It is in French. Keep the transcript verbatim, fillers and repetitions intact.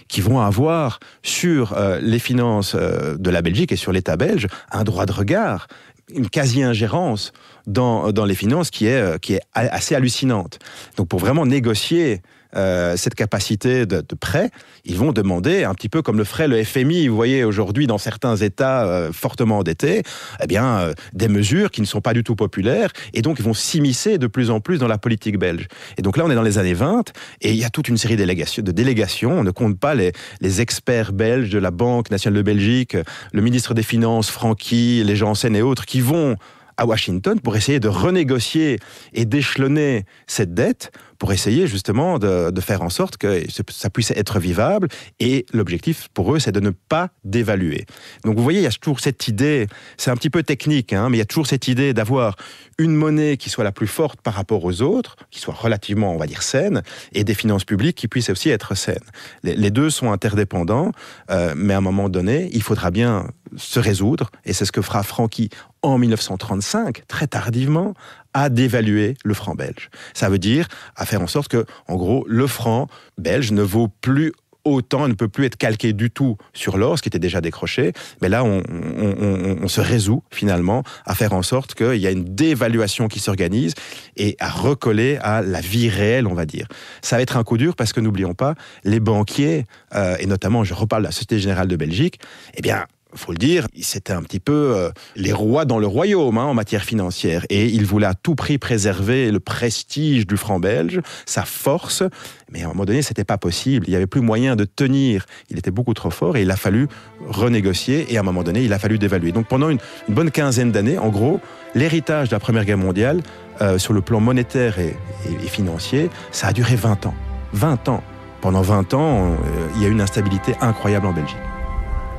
qui vont avoir sur euh, les finances euh, de la Belgique et sur l'État belge un droit de regard, une quasi-ingérence dans, dans les finances qui est, qui est assez hallucinante. Donc pour vraiment négocier Euh, cette capacité de, de prêt, ils vont demander, un petit peu comme le ferait le F M I, vous voyez, aujourd'hui, dans certains États euh, fortement endettés, eh bien, euh, des mesures qui ne sont pas du tout populaires, et donc ils vont s'immiscer de plus en plus dans la politique belge. Et donc là, on est dans les années vingt, et il y a toute une série de délégations, de délégations. On ne compte pas les, les experts belges de la Banque nationale de Belgique, le ministre des Finances, Francky, les Janssen et autres, qui vont à Washington pour essayer de renégocier et d'échelonner cette dette, pour essayer justement de, de faire en sorte que ça puisse être vivable. Et l'objectif pour eux, c'est de ne pas dévaluer. Donc vous voyez, il y a toujours cette idée, c'est un petit peu technique, hein, mais il y a toujours cette idée d'avoir une monnaie qui soit la plus forte par rapport aux autres, qui soit relativement, on va dire, saine, et des finances publiques qui puissent aussi être saines. Les, les deux sont interdépendants, euh, mais à un moment donné, il faudra bien se résoudre, et c'est ce que fera Francky en mille neuf cent trente-cinq, très tardivement, à dévaluer le franc belge. Ça veut dire à faire en sorte que, en gros, le franc belge ne vaut plus autant, ne peut plus être calqué du tout sur l'or, ce qui était déjà décroché. Mais là, on, on, on, on se résout finalement à faire en sorte qu'il y a une dévaluation qui s'organise et à recoller à la vie réelle, on va dire. Ça va être un coup dur parce que, n'oublions pas, les banquiers, euh, et notamment, je reparle de la Société Générale de Belgique, eh bien, faut le dire, c'était un petit peu euh, les rois dans le royaume hein, en matière financière. Et ils voulaient à tout prix préserver le prestige du franc belge, sa force. Mais à un moment donné, c'était pas possible. Il n'y avait plus moyen de tenir. Il était beaucoup trop fort et il a fallu renégocier. Et à un moment donné, il a fallu dévaluer. Donc pendant une, une bonne quinzaine d'années, en gros, l'héritage de la Première Guerre mondiale, euh, sur le plan monétaire et, et, et financier, ça a duré vingt ans. vingt ans. Pendant vingt ans, euh, il y a eu une instabilité incroyable en Belgique.